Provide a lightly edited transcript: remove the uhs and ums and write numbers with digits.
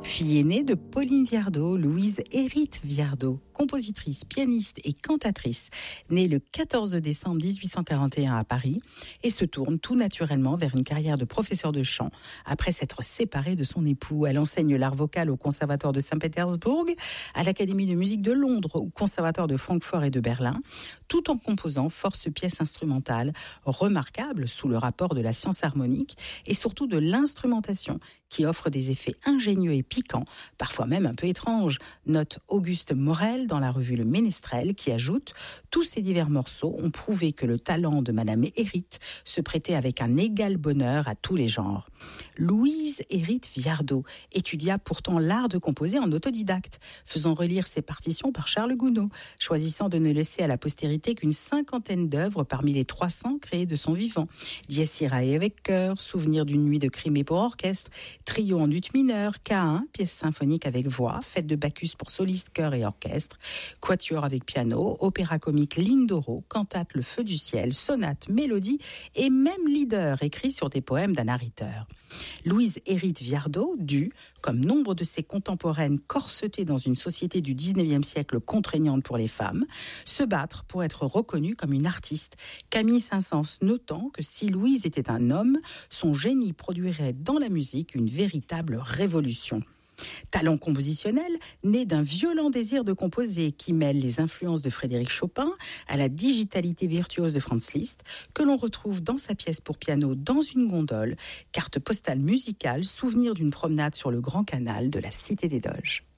Fille aînée de Pauline Viardot, Louise Hérite Viardot, compositrice, pianiste et cantatrice, née le 14 décembre 1841 à Paris et se tourne tout naturellement vers une carrière de professeur de chant après s'être séparée de son époux. Elle enseigne l'art vocal au Conservatoire de Saint-Pétersbourg, à l'Académie de musique de Londres, au Conservatoire de Francfort et de Berlin, tout en composant force pièces instrumentales remarquables sous le rapport de la science harmonique et surtout de l'instrumentation qui offre des effets ingénieux et piquants, parfois même un peu étranges, note Auguste Morel dans la revue Le Ménestrel, qui ajoute « Tous ces divers morceaux ont prouvé que le talent de Madame Hérite se prêtait avec un égal bonheur à tous les genres ». Louise Hérite Viardot étudia pourtant l'art de composer en autodidacte, faisant relire ses partitions par Charles Gounod, choisissant de ne laisser à la postérité qu'une 50aine d'œuvres parmi les 300 créées de son vivant. Dies Irae avec chœur, Souvenir d'une nuit de Crimée pour orchestre, Trio en ut mineur, K1, pièce symphonique avec voix, Fête de Bacchus pour soliste, chœur et orchestre, Quatuor avec piano, opéra comique Lindoro, cantate Le Feu du ciel, sonate, mélodie et même leader écrit sur des poèmes d'Anna Ritter. Louise Hérite Viardot dut, comme nombre de ses contemporaines corsetées dans une société du 19e siècle contraignante pour les femmes, se battre pour être reconnue comme une artiste. Camille Saint-Saëns notant que si Louise était un homme, son génie produirait dans la musique une véritable révolution. Talent compositionnel, né d'un violent désir de composer qui mêle les influences de Frédéric Chopin à la digitalité virtuose de Franz Liszt, que l'on retrouve dans sa pièce pour piano Dans une gondole, carte postale musicale, souvenir d'une promenade sur le Grand Canal de la Cité des Doges.